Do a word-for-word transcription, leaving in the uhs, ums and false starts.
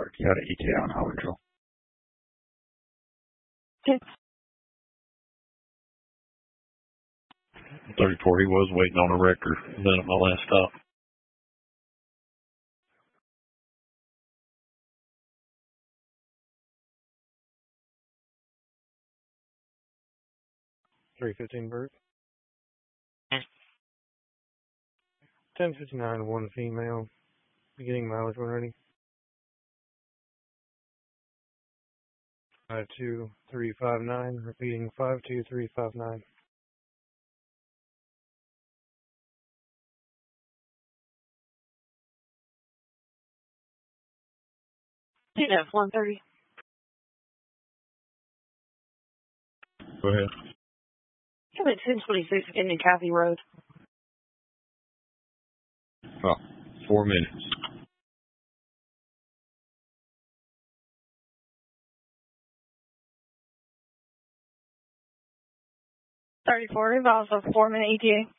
Park. You had an E T A on highway patrol. thirty-four, he was waiting on a record. Then at my last stop. three fifteen birth. ten fifty-nine, one female. Beginning mileage when ready. five two three five nine. Repeating five two three five nine. T F one thirty. Go ahead. Come at ten twenty-six Indian Cathy Road. Oh, four minutes. thirty-four, involves a four minute E T A.